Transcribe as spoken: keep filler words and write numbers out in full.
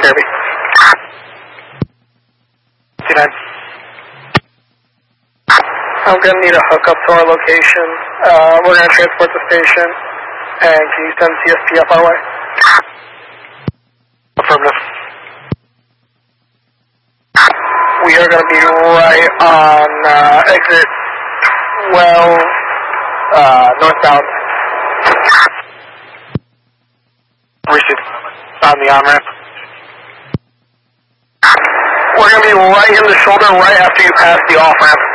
Derby. T nine. I'm going to need a hookup to our location. Uh, we're going to transport the station. And can you send C S P up our way? Affirmative. We are going to be right on uh, exit twelve, uh, northbound. Received. On the on-ramp. We're going to be right in the shoulder right after you pass the off-ramp.